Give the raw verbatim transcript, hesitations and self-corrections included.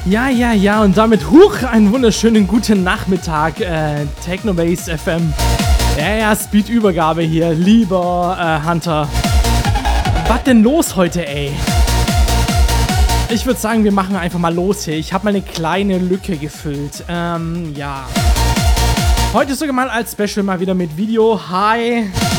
Ja, ja, ja, und damit huch, einen wunderschönen guten Nachmittag, äh, Technobase F M. Ja, ja, Speed-Übergabe hier, lieber äh, Hunter. Was denn los heute, ey? Ich würde sagen, wir machen einfach mal los hier. Ich habe mal eine kleine Lücke gefüllt. Ähm, ja. Heute sogar mal als Special mal wieder mit Video. Hi.